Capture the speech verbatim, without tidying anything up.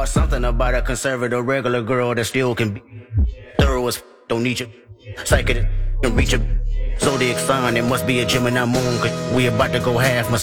Or something about a conservative regular girl that still can be thorough as f- don't need you. Psychic can reach a zodiac sign. It must be a Gemini moon, cause we about to go half. Must